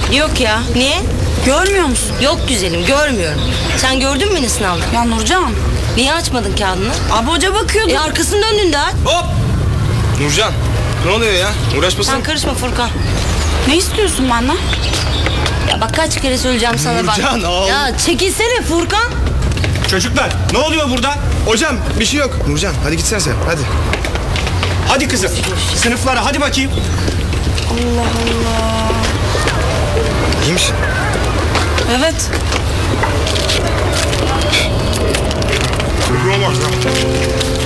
Yok ya. Niye? Görmüyor musun? Yok güzelim, görmüyorum. Sen gördün mü beni sınavda? Ya Nurcan. Niye açmadın kağıdını? Abi hoca bakıyordu. Arkasını döndün de aç. Hop! Nurcan, ne oluyor ya? Uğraşmasın. Sen karışma Furkan. Ne istiyorsun benden? Ya bak kaç kere söyleyeceğim sana bak. Nurcan, al. Ya çekilsene Furkan. Çocuklar ne oluyor burada? Hocam bir şey yok. Nurcan hadi gitsene sen hadi. Hadi kızım sınıflara hadi bakayım. İyi misin? Evet. Çocuğa bak ya.